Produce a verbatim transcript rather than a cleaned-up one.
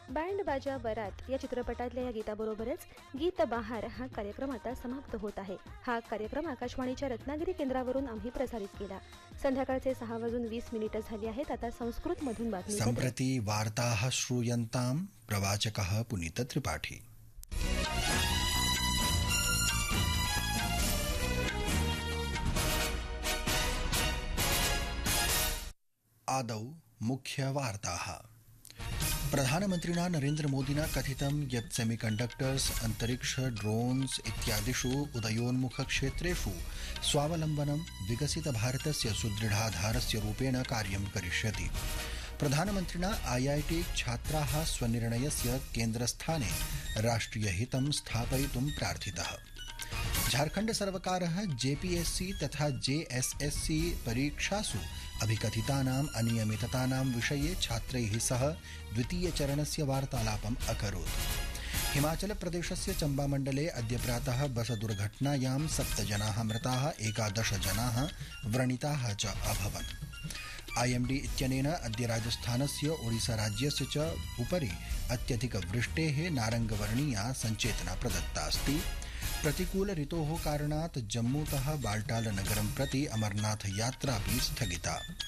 Band बाजा बरात या चित्रपटातल्या या गीताबरोबरच गीत बहार हा कार्यक्रम आता समाप्त होत आहे. हा कार्यक्रम आकाशवाणीच्या रत्नागिरी केंद्रावरून आम्ही प्रसारित केला. संध्याकाळचे सहा वाजून वीस मिनिटं झाली आहेत. आता संस्कृतमधून बातमी. सम्प्रति वार्ताः श्रूयन्ताम् प्रवाचकः पुनीत त्रिपाठी. आदौ मुख्यवार्ताः. प्रधानमन्त्रिणा नरेन्द्रमोदिना कथितं यत् सेमीकण्डक्टर्स्, अंतरिक्ष, ड्रोन्स् इत्यादिषु उदयोन्मुखक्षेत्रेषु स्वावलम्बनं विकसितभारतस्य सुदृढाधारस्य रूपेण कार्यं करिष्यति. प्रधानमन्त्रिणा आईआईटी छात्राः स्वनिर्णयस्य केन्द्रस्थाने राष्ट्रियहितं स्थापयितुं प्रार्थितः. झारखण्ड सर्वकारः जेपीएससी तथा जेएसएससी परीक्षासु अभिकथितानाम् अनियमिततानां विषये छात्रैः सह द्वितीयचरणस्य वार्तालापम् अकरोत्. हिमाचलप्रदेशस्य चम्बामण्डले अद्य प्रातः बस दुर्घटनायां सप्त जनाः मृताः, एकादश जनाः व्रणिताः च अभवन्. आईएमडी इत्यनेन अद्य राजस्थानस्य ओडिशाराज्यस्य च उपरि अत्यधिकवृष्टेः नारङ्गवर्णीया सञ्चेतना प्रदत्ता अस्ति. प्रतिकूल ऋतोः कारणात् जम्मूतः बाल्टाल नगरं प्रति अमरनाथ यात्रापि स्थगिता.